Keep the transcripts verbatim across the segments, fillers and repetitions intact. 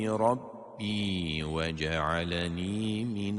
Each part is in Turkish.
ربي وجعلني من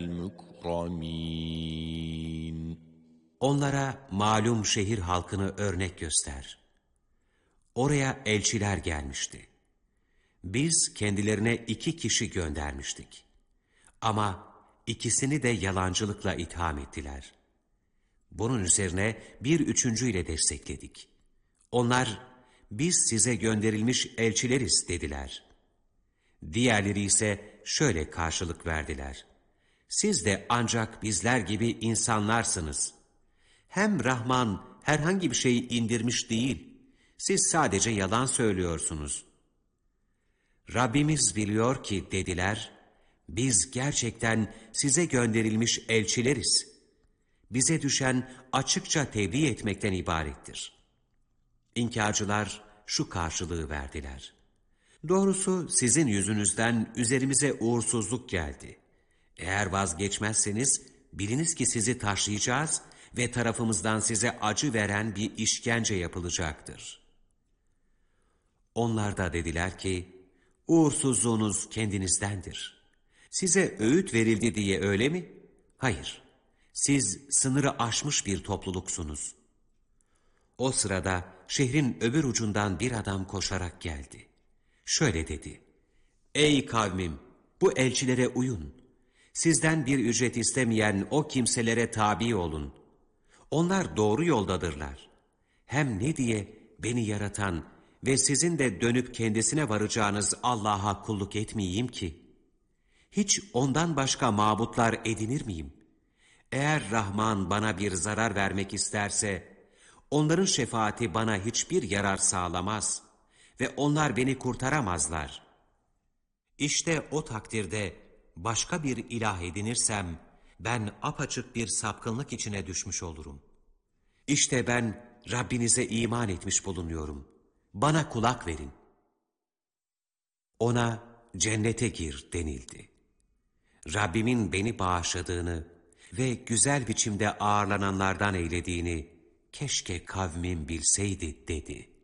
المكرمين. Onlara malum şehir halkını örnek göster. Oraya elçiler gelmişti. Biz kendilerine iki kişi göndermiştik. Ama ikisini de yalancılıkla itham ettiler. Bunun üzerine bir üçüncüyle destekledik. Onlar, biz size gönderilmiş elçileriz dediler. Diğerleri ise şöyle karşılık verdiler. Siz de ancak bizler gibi insanlarsınız. Hem Rahman herhangi bir şeyi indirmiş değil, siz sadece yalan söylüyorsunuz. Rabbimiz biliyor ki dediler, biz gerçekten size gönderilmiş elçileriz. Bize düşen açıkça tebliğ etmekten ibarettir. İnkarcılar şu karşılığı verdiler. Doğrusu sizin yüzünüzden üzerimize uğursuzluk geldi. Eğer vazgeçmezseniz biliniz ki sizi taşlayacağız ve tarafımızdan size acı veren bir işkence yapılacaktır. Onlar da dediler ki, uğursuzluğunuz kendinizdendir. Size öğüt verildi diye öyle mi? Hayır, siz sınırı aşmış bir topluluksunuz. O sırada şehrin öbür ucundan bir adam koşarak geldi. Şöyle dedi, ey kavmim, bu elçilere uyun. Sizden bir ücret istemeyen o kimselere tabi olun. Onlar doğru yoldadırlar. Hem ne diye beni yaratan ve sizin de dönüp kendisine varacağınız Allah'a kulluk etmeyeyim ki? Hiç ondan başka mabutlar edinir miyim? Eğer Rahman bana bir zarar vermek isterse, onların şefaati bana hiçbir yarar sağlamaz ve onlar beni kurtaramazlar. İşte o takdirde başka bir ilah edinirsem, ben apaçık bir sapkınlık içine düşmüş olurum. İşte ben Rabbinize iman etmiş bulunuyorum. Bana kulak verin. Ona cennete gir denildi. Rabbimin beni bağışladığını ve güzel biçimde ağırlananlardan eylediğini keşke kavmim bilseydi dedi.